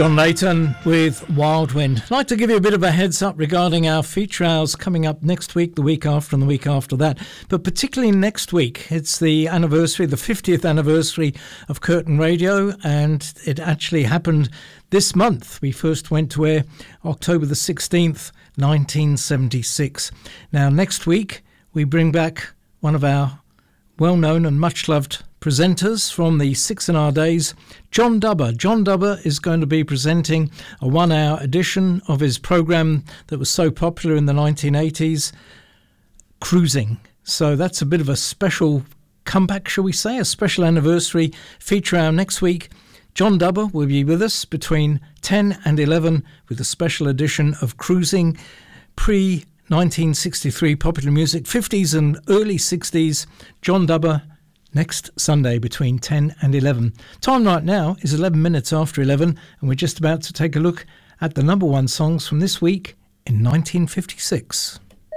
John Layton with Wild Wind. I'd like to give you a bit of a heads up regarding our feature hours coming up next week, the week after and the week after that. But particularly next week, it's the anniversary, the 50th anniversary of Curtin Radio, and it actually happened this month. We first went to air October the 16th, 1976. Now, next week, we bring back one of our well-known and much-loved presenters from the 6 in Our Days, John Dubber. John Dubber is going to be presenting a 1-hour edition of his programme that was so popular in the 1980s, Cruising. So that's a bit of a special comeback, shall we say, a special anniversary feature hour next week. John Dubber will be with us between 10 and 11 with a special edition of Cruising, pre-1963 popular music, 50s and early 60s. John Dubber next Sunday between 10 and 11. Time right now is 11 minutes after 11, and we're just about to take a look at the number one songs from this week in 1956.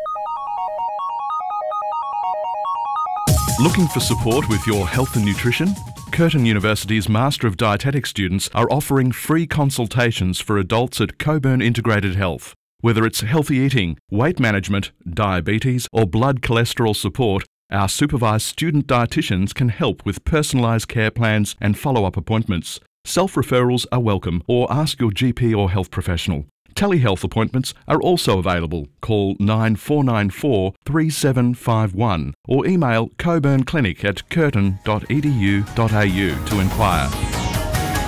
Looking for support with your health and nutrition? Curtin University's Master of Dietetics students are offering free consultations for adults at Coburn Integrated Health. Whether it's healthy eating, weight management, diabetes, or blood cholesterol support, our supervised student dietitians can help with personalised care plans and follow-up appointments. Self-referrals are welcome, or ask your GP or health professional. Telehealth appointments are also available. Call 9494 3751 or email coburnclinic@curtin.edu.au to inquire.